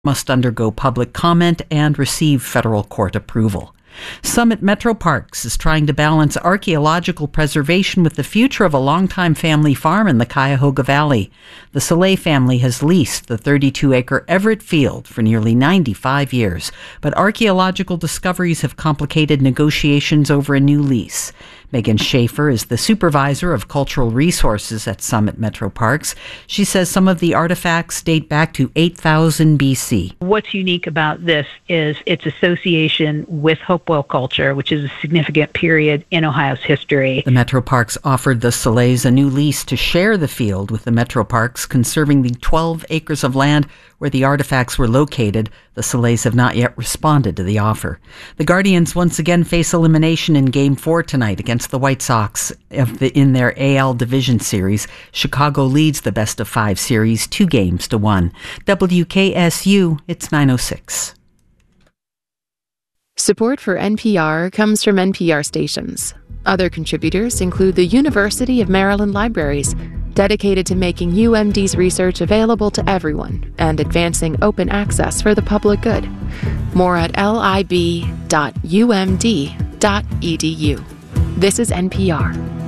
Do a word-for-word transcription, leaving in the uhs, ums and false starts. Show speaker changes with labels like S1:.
S1: must undergo public comment and receive federal court approval. Summit Metro Parks is trying to balance archaeological preservation with the future of a longtime family farm in the Cuyahoga Valley. The Soleil family has leased the thirty-two acre Everett Field for nearly ninety-five years, but archaeological discoveries have complicated negotiations over a new lease. Megan Schaefer is the supervisor of cultural resources at Summit Metro Parks. She says some of the artifacts date back to eight thousand B C.
S2: What's unique about this is its association with Hopewell culture, which is a significant period in Ohio's history.
S1: The Metro Parks offered the Soleils a new lease to share the field with the Metro Parks, conserving the twelve acres of land where the artifacts were located. The Soleils have not yet responded to the offer. The Guardians once again face elimination in Game four tonight against the White Sox of the, in their A L Division Series. Chicago leads the best of five series two games to one. W K S U, it's nine oh six.
S3: Support for N P R comes from N P R stations. Other contributors include the University of Maryland Libraries, dedicated to making U M D's research available to everyone and advancing open access for the public good. More at lib dot u m d dot e d u. This is N P R.